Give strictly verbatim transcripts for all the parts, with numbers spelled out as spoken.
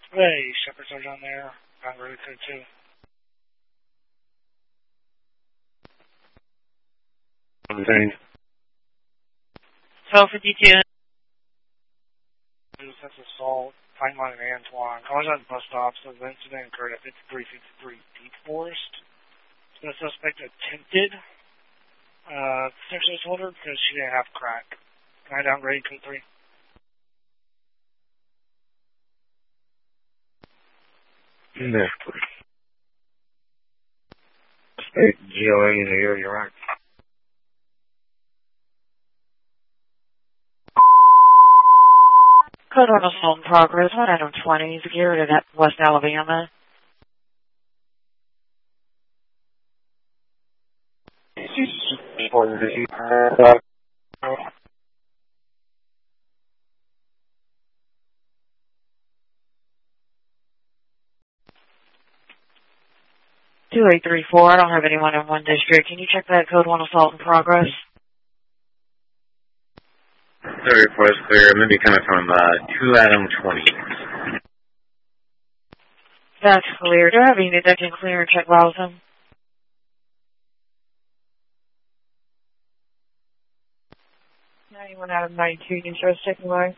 Hey, Shepherds are down there. I'm really good too. Everything. twelve fifty-two. That's assault. Pipeline and Antoine. Cars at the bus stop. So the incident occurred at fifty-three fifty-three Deep Forest. The suspect attempted uh, sexual assault her because she didn't have crack. Can I downgrade code three? Yes, please. State G O A in the area, right? Code one assault in progress. one item twenty. Secured at West Alabama. two eight three four. I don't have anyone in one district. Can you check that code one assault in progress? Third was clear. Maybe coming from uh, two Adam twenty. That's clear. Do I have any that can clear and check Rowson? ninety-one out of ninety-two. You can show us checking line.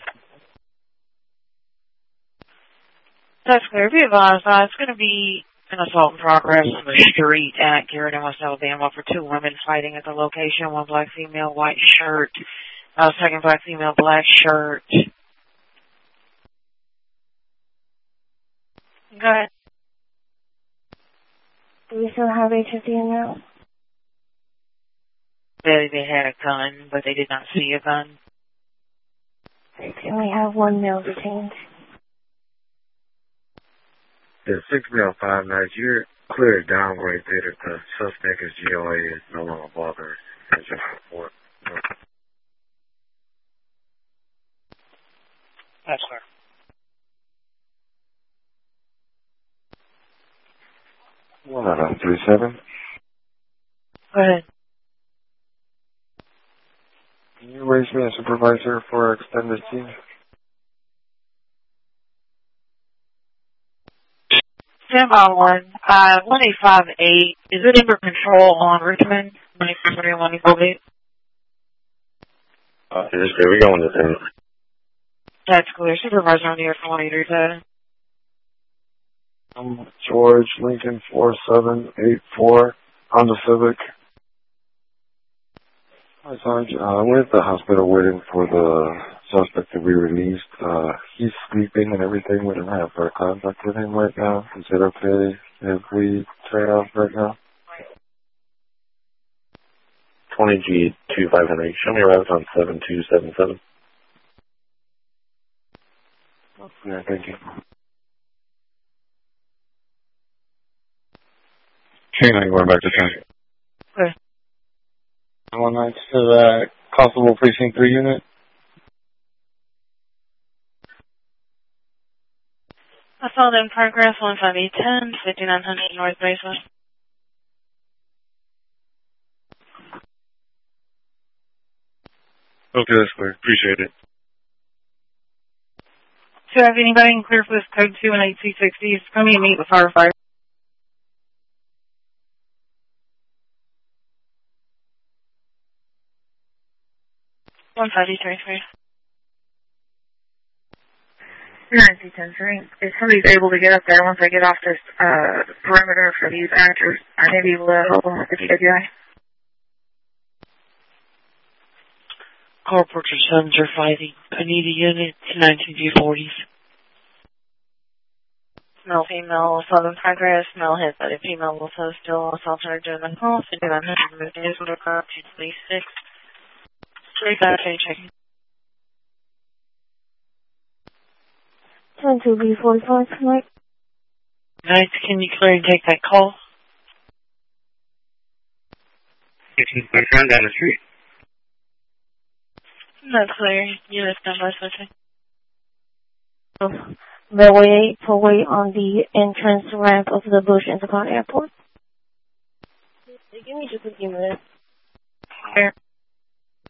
That's clear. Be advised, uh, it's going to be an assault in progress on the street at Garrett in West Alabama for two women fighting at the location. One black female, white shirt. Uh, second black female, black shirt. Go ahead. Do we still have H F D in now? They, they had a gun, but they did not see a gun. And we have one male detained. The six male five nights, you're clear downgrade there. The suspect is G O A is no longer bothered. That's your report. That's clear. One out of three seven. Go ahead. Can you raise me a supervisor for extended team? Stand by one. Uh, one eight five eight. Is it under control on Richmond? one eight five eight, one eight five eight. Uh, just there. We're going to them. That's clear. Supervisor on the air for one eight three seven. I'm George Lincoln four seven eight four Honda Civic. Hi, Sarge. Uh, we're at the hospital waiting for the suspect to be released. Uh, he's sleeping and everything. We don't have our contact with him right now. Is it okay if we turn off right now? twenty G two five hundred. Show me routes on seven two seven seven. Yeah, thank you. Okay, now you're going back to ten. Okay. One night to the Constable Precinct three unit. I saw them progress one five eight ten, fifty-nine hundred North Basement. Okay, that's clear. Appreciate it. Do you have anybody in clear for this code two and eight two sixty? It's coming to meet with firefighter. one five eight three three. nine two ten three. If somebody's able to get up there once I get off this uh, perimeter for these actors, I may be able to help them with the K P I. Corporate sons are fighting. I need a unit to nineteen G forties. Male, female, assault in progress. Male hit by the female also still assaulted during the call. fifty-nine hundred moved with a car two twenty-six. three five eight checking. ten two B forty-five tonight. Nice, can you clear and take that call? fifteen down the street. That's clear. Unit number switching. Railway eight, pull wait on the entrance ramp of the Bush Intercon Airport. Give me just a few minutes. Clear.